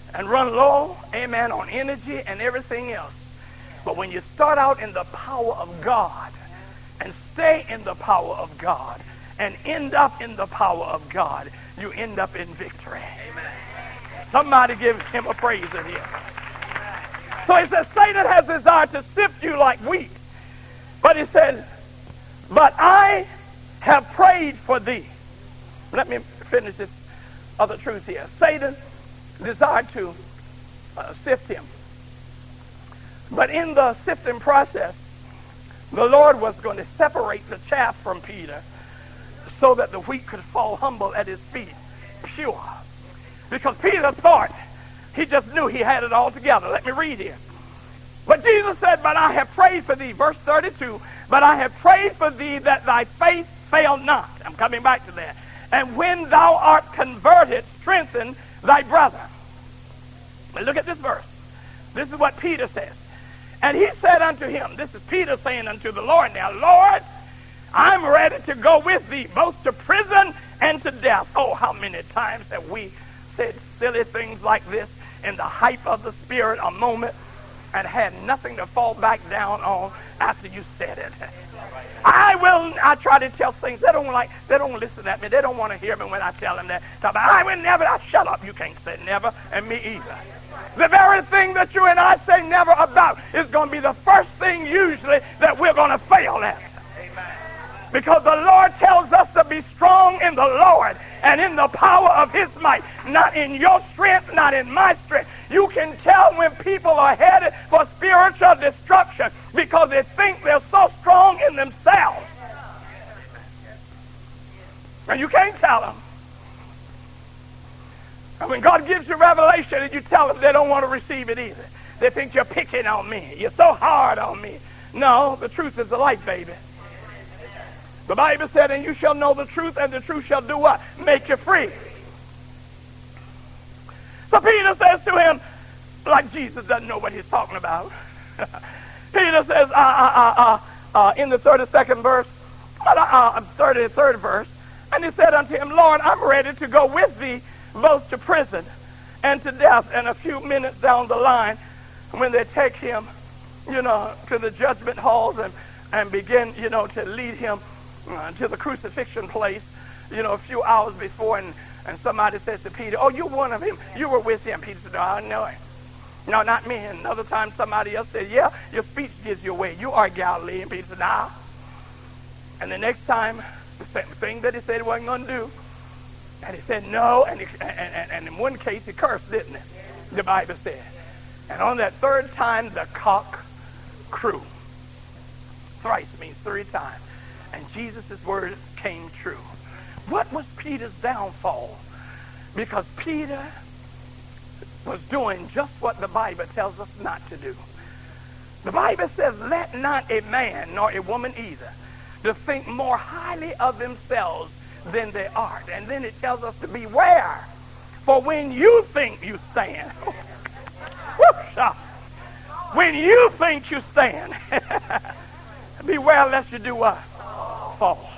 and run low, amen, on energy and everything else. But when you start out in the power of God and stay in the power of God and end up in the power of God, you end up in victory. Amen. Somebody give him a praise in here. So he says, Satan has desired to sift you like wheat. But he said, but I have prayed for thee. Let me finish this other truth here. Satan desired to sift him. But in the sifting process, the Lord was going to separate the chaff from Peter so that the wheat could fall humble at his feet, pure. Because Peter thought he just knew he had it all together. Let me read here. But Jesus said, but I have prayed for thee, verse 32, but I have prayed for thee that thy faith fail not. I'm coming back to that. And when thou art converted, strengthen thy brother. Now look at this verse. This is what Peter says. And he said unto him, this is Peter saying unto the Lord now, Lord, I'm ready to go with thee, both to prison and to death. Oh, how many times have we said silly things like this in the hype of the Spirit a moment and had nothing to fall back down on after you said it? I try to tell things. They don't listen at me. They don't want to hear me when I tell them that. Talk about, I will never. Shut up. You can't say never, and me either. The very thing that you and I say never about is going to be the first thing usually that we're going to fail at. Amen. Because the Lord tells us to be strong in the Lord and in the power of his might. Not in your strength, not in my strength. You can tell when people are headed for spiritual destruction because they think they're so strong in themselves. And you can't tell them. And when God gives you revelation and you tell them, they don't want to receive it either. They think you're picking on me. You're so hard on me. No, the truth is the light, baby. The Bible said, and you shall know the truth, and the truth shall do what? Make you free. So Peter says to him, like Jesus doesn't know what he's talking about. Peter says in the 32nd verse, 33rd verse, and he said unto him, Lord, I'm ready to go with thee both to prison and to death. And a few minutes down the line, when they take him, to the judgment halls and begin, to lead him to the crucifixion place, a few hours before, and somebody says to Peter, oh, you're one of him. You were with him. Peter said, no, I know him. No, not me. And another time somebody else said, yeah, your speech gives you away. You are Galilee. And Peter said, nah. And the next time, the same thing that he said he wasn't going to do, and he said no, and in one case he cursed, didn't it? The Bible said. And on that third time, the cock crew. Thrice means 3 times. And Jesus' words came true. What was Peter's downfall? Because Peter was doing just what the Bible tells us not to do. The Bible says, let not a man nor a woman either to think more highly of themselves than they are. And then it tells us to beware. For when you think you stand, when you think you stand, beware lest you do what? Fall.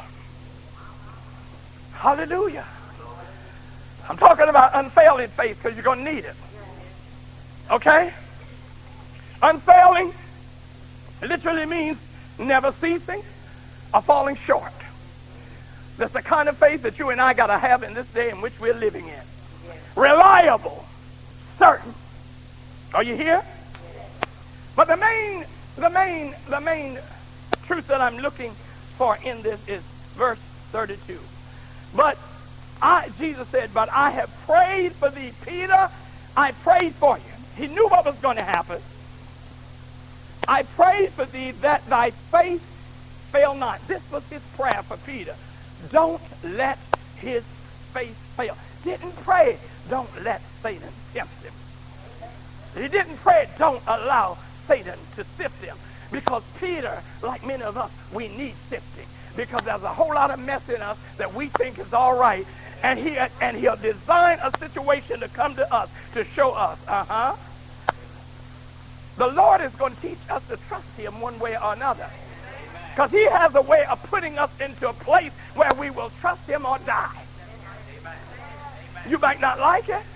Hallelujah. I'm talking about unfailing faith because you're going to need it. Okay? Unfailing literally means never ceasing or falling short. That's the kind of faith that you and I got to have in this day in which we're living in. Reliable, certain. Are you here? But the main truth that I'm looking for in this is verse 32. But Jesus said, but I have prayed for thee, Peter. I prayed for you. He knew what was going to happen. I prayed for thee that thy faith fail not. This was his prayer for Peter. Don't let his faith fail. Didn't pray, don't let Satan tempt him. He didn't pray, don't allow Satan to sift him. Because Peter, like many of us, we need sifting. Because there's a whole lot of mess in us that we think is all right. And he'll design a situation to come to us, to show us. The Lord is going to teach us to trust him one way or another. Because he has a way of putting us into a place where we will trust him or die. You might not like it.